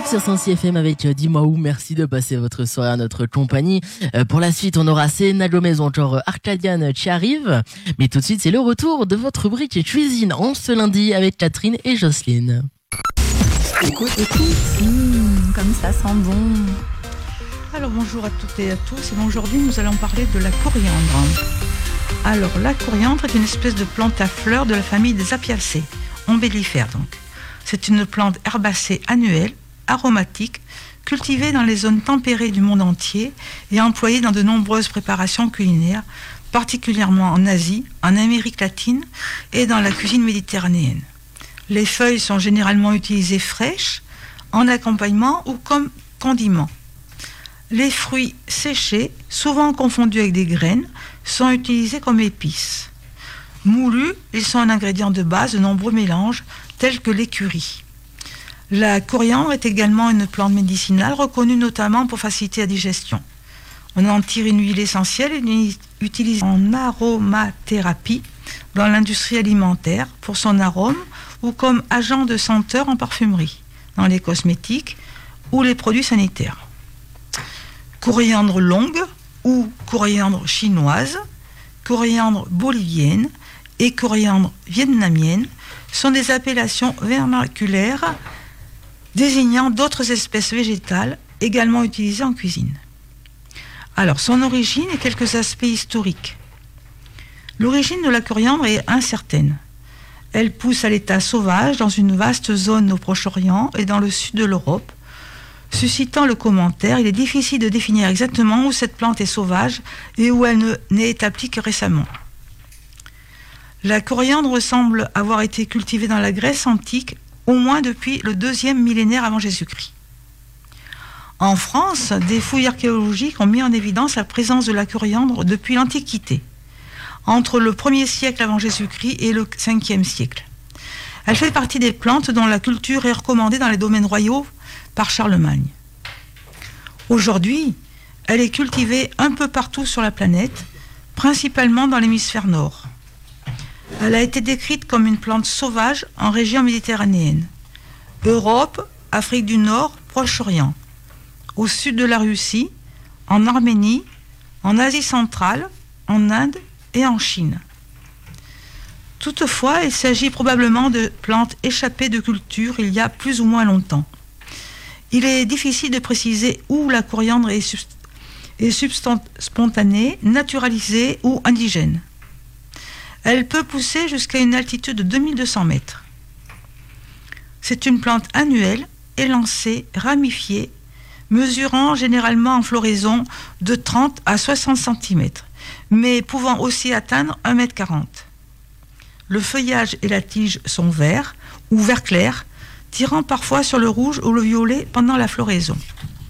sur 106 FM avec Dis-moi où. Merci de passer votre soirée à notre compagnie. Pour la suite, on aura Selena Gomez ou encore Arcadian qui arrive. Mais tout de suite, c'est le retour de votre rubrique cuisine en ce lundi avec Catherine et Jocelyne. Écoute. Comme ça sent bon. Alors bonjour à toutes et à tous. Et aujourd'hui, nous allons parler de la coriandre. Alors la coriandre est une espèce de plante à fleurs de la famille des Apiacées, ombellifères donc. C'est une plante herbacée annuelle, aromatique, cultivée dans les zones tempérées du monde entier et employée dans de nombreuses préparations culinaires, particulièrement en Asie, en Amérique latine et dans la cuisine méditerranéenne. Les feuilles sont généralement utilisées fraîches, en accompagnement ou comme condiment. Les fruits séchés, souvent confondus avec des graines, sont utilisés comme épices. Moulus, ils sont un ingrédient de base de nombreux mélanges, tels que l'écurie. La coriandre est également une plante médicinale reconnue notamment pour faciliter la digestion. On en tire une huile essentielle utilisée en aromathérapie dans l'industrie alimentaire pour son arôme ou comme agent de senteur en parfumerie, dans les cosmétiques ou les produits sanitaires. Coriandre longue ou coriandre chinoise, coriandre bolivienne et coriandre vietnamienne sont des appellations vernaculaires désignant d'autres espèces végétales également utilisées en cuisine. Alors, son origine et quelques aspects historiques. L'origine de la coriandre est incertaine. Elle pousse à l'état sauvage dans une vaste zone au Proche-Orient et dans le sud de l'Europe. Suscitant le commentaire, il est difficile de définir exactement où cette plante est sauvage et où elle n'est établie que récemment. La coriandre semble avoir été cultivée dans la Grèce antique au moins depuis le 2e millénaire avant Jésus-Christ. En France, des fouilles archéologiques ont mis en évidence la présence de la coriandre depuis l'Antiquité, entre le 1er siècle avant Jésus-Christ et le 5e siècle. Elle fait partie des plantes dont la culture est recommandée dans les domaines royaux par Charlemagne. Aujourd'hui, elle est cultivée un peu partout sur la planète, principalement dans l'hémisphère nord. Elle a été décrite comme une plante sauvage en région méditerranéenne. Europe, Afrique du Nord, Proche-Orient. Au sud de la Russie, en Arménie, en Asie centrale, en Inde et en Chine. Toutefois, il s'agit probablement de plantes échappées de culture il y a plus ou moins longtemps. Il est difficile de préciser où la coriandre est spontanée, naturalisée ou indigène. Elle peut pousser jusqu'à une altitude de 2200 mètres. C'est une plante annuelle, élancée, ramifiée, mesurant généralement en floraison de 30 à 60 cm, mais pouvant aussi atteindre 1,40 m. Le feuillage et la tige sont verts ou vert clair, tirant parfois sur le rouge ou le violet pendant la floraison.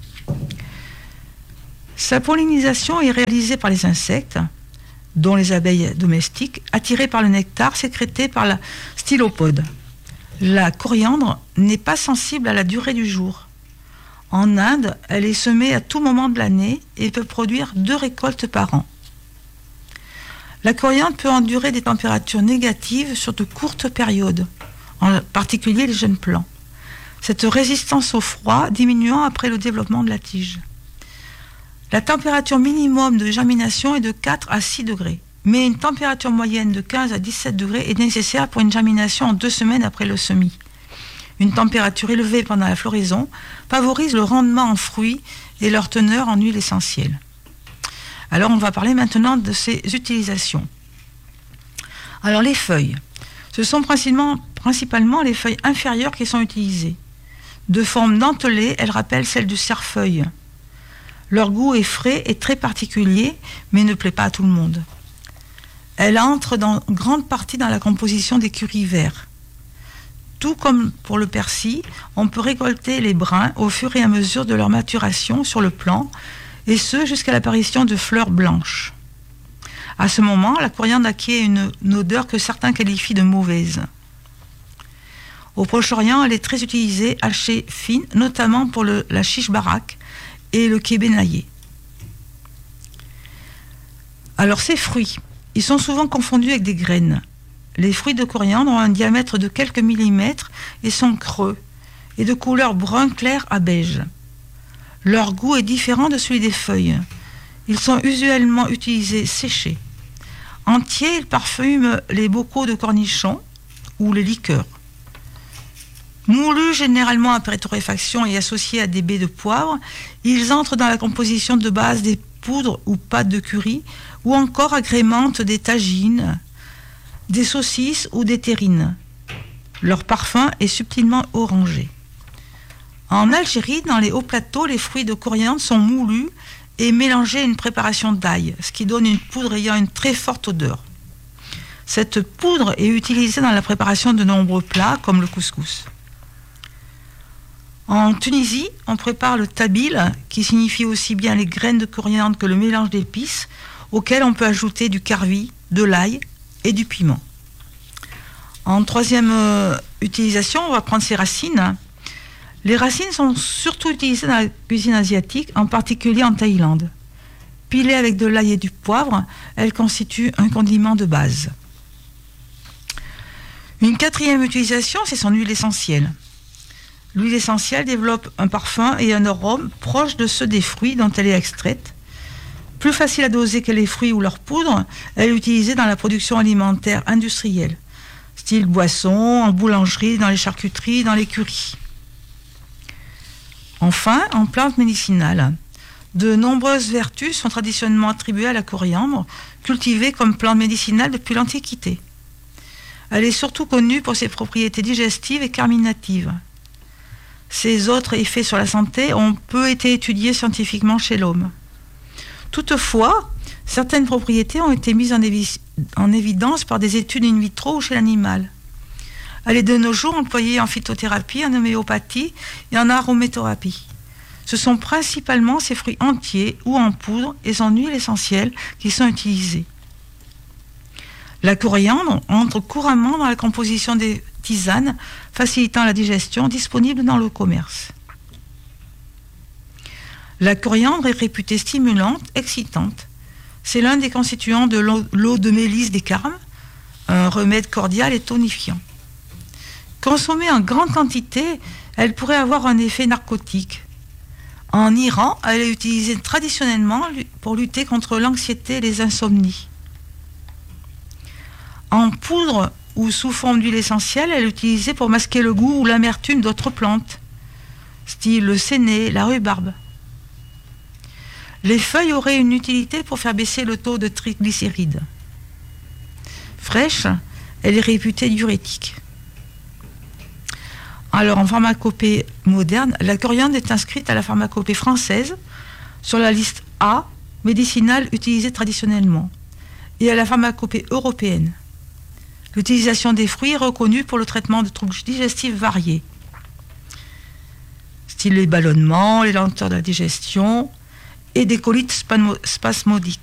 Sa pollinisation est réalisée par les insectes, dont les abeilles domestiques, attirées par le nectar sécrété par la stylopode. La coriandre n'est pas sensible à la durée du jour. En Inde, elle est semée à tout moment de l'année et peut produire 2 récoltes par an. La coriandre peut endurer des températures négatives sur de courtes périodes, en particulier les jeunes plants. Cette résistance au froid diminuant après le développement de la tige. La température minimum de germination est de 4 à 6 degrés, mais une température moyenne de 15 à 17 degrés est nécessaire pour une germination en 2 semaines après le semis. Une température élevée pendant la floraison favorise le rendement en fruits et leur teneur en huile essentielle. Alors on va parler maintenant de ses utilisations. Alors les feuilles. Ce sont principalement les feuilles inférieures qui sont utilisées. De forme dentelée, elles rappellent celles du cerfeuil. Leur goût est frais et très particulier, mais ne plaît pas à tout le monde. Elle entre dans grande partie dans la composition des currys verts. Tout comme pour le persil, on peut récolter les brins au fur et à mesure de leur maturation sur le plant, et ce jusqu'à l'apparition de fleurs blanches. À ce moment, la coriandre acquiert une odeur que certains qualifient de mauvaise. Au Proche-Orient, elle est très utilisée, hachée fine, notamment pour la chiche barak et le kébé naillé. Alors ces fruits, ils sont souvent confondus avec des graines. Les fruits de coriandre ont un diamètre de quelques millimètres et sont creux. et de couleur brun clair à beige. Leur goût est différent de celui des feuilles. Ils sont usuellement utilisés séchés. Entiers, ils parfument les bocaux de cornichons ou les liqueurs. Moulus généralement après torréfaction et associés à des baies de poivre, ils entrent dans la composition de base des poudres ou pâtes de curry ou encore agrémentent des tagines, des saucisses ou des terrines. Leur parfum est subtilement orangé. En Algérie, dans les hauts plateaux, les fruits de coriandre sont moulus et mélangés à une préparation d'ail, ce qui donne une poudre ayant une très forte odeur. Cette poudre est utilisée dans la préparation de nombreux plats comme le couscous. En Tunisie, on prépare le tabil, qui signifie aussi bien les graines de coriandre que le mélange d'épices, auquel on peut ajouter du karvi, de l'ail et du piment. En troisième utilisation, on va prendre ses racines. Les racines sont surtout utilisées dans la cuisine asiatique, en particulier en Thaïlande. Pilées avec de l'ail et du poivre, elles constituent un condiment de base. Une quatrième utilisation, c'est son huile essentielle. L'huile essentielle développe un parfum et un arôme proches de ceux des fruits dont elle est extraite. Plus facile à doser que les fruits ou leur poudre, elle est utilisée dans la production alimentaire industrielle, style boisson, en boulangerie, dans les charcuteries, dans les currys. Enfin, en plante médicinale, de nombreuses vertus sont traditionnellement attribuées à la coriandre, cultivée comme plante médicinale depuis l'Antiquité. Elle est surtout connue pour ses propriétés digestives et carminatives. Ses autres effets sur la santé ont peu été étudiés scientifiquement chez l'homme. Toutefois, certaines propriétés ont été mises en évidence par des études in vitro ou chez l'animal. Elle est de nos jours employée en phytothérapie, en homéopathie et en aromathérapie. Ce sont principalement ses fruits entiers ou en poudre et son huile essentielle qui sont utilisés. La coriandre entre couramment dans la composition des tisanes, facilitant la digestion, disponibles dans le commerce. La coriandre est réputée stimulante, excitante. C'est l'un des constituants de l'eau de mélisse des Carmes, un remède cordial et tonifiant. Consommée en grande quantité, elle pourrait avoir un effet narcotique. En Iran, elle est utilisée traditionnellement pour lutter contre l'anxiété et les insomnies. En poudre ou sous forme d'huile essentielle, elle est utilisée pour masquer le goût ou l'amertume d'autres plantes, style le séné, la rhubarbe. Les feuilles auraient une utilité pour faire baisser le taux de triglycérides. Fraîche, elle est réputée diurétique. Alors, en pharmacopée moderne, la coriandre est inscrite à la pharmacopée française sur la liste A, médicinale utilisée traditionnellement, et à la pharmacopée européenne. L'utilisation des fruits est reconnue pour le traitement de troubles digestifs variés, style les ballonnements, les lenteurs de la digestion et des colites spasmodiques.